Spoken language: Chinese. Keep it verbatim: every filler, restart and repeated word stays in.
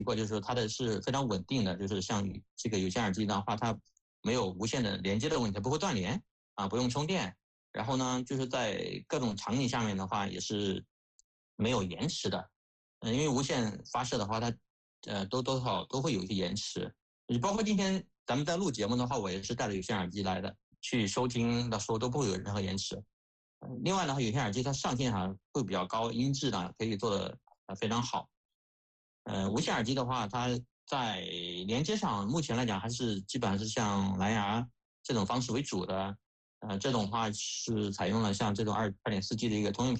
过，就是说它的是非常稳定的，就是像这个有线耳机的话，它没有无线的连接的问题，它不会断连啊，不用充电。然后呢，就是在各种场景下面的话，也是没有延迟的。嗯，因为无线发射的话，它呃多多少都会有一些延迟。你包括今天咱们在录节目的话，我也是戴着有线耳机来的，去收听的时候都不会有任何延迟。另外呢，有线耳机它上限哈会比较高，音质呢可以做的非常好。呃，无线耳机的话，它在连接上目前来讲还是基本上是像蓝牙这种方式为主的。呃，这种话是采用了像这种二二点四 G 的一个通用